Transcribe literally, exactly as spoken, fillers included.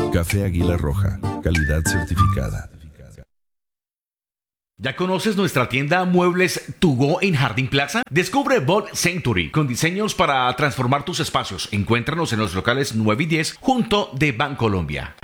Café Águila Roja, calidad certificada. ¿Ya conoces nuestra tienda Muebles To Go en Jardín Plaza? Descubre Bot Century con diseños para transformar tus espacios. Encuéntranos en los locales nueve y diez junto de Bancolombia.